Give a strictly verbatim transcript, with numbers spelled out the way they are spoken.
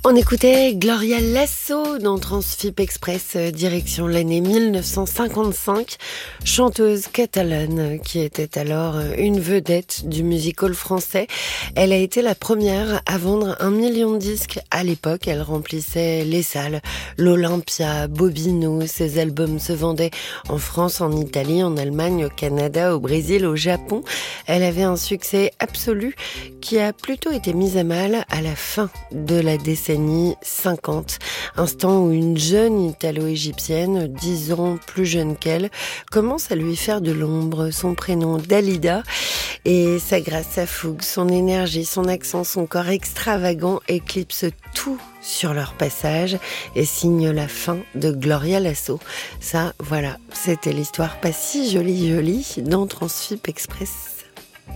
On écoutait Gloria Lasso dans Transfip Express, euh, direction l'année mille neuf cent cinquante-cinq, chanteuse catalane qui était alors une vedette du music-hall français. Elle a été la première à vendre un million de disques à l'époque. Elle remplissait les salles, l'Olympia, Bobino. Ses albums se vendaient en France, en Italie, en Allemagne, au Canada, au Brésil, au Japon. Elle avait un succès absolu qui a plutôt été mis à mal à la fin de la décennie cinquante, instant où une jeune italo-égyptienne, dix ans plus jeune qu'elle, commence à lui faire de l'ombre. Son prénom, Dalida, et sa grâce, sa fougue, son énergie, son accent, son corps extravagant éclipsent tout sur leur passage et signe la fin de Gloria Lasso. Ça, voilà, c'était l'histoire pas si jolie jolie dans Transfip Express.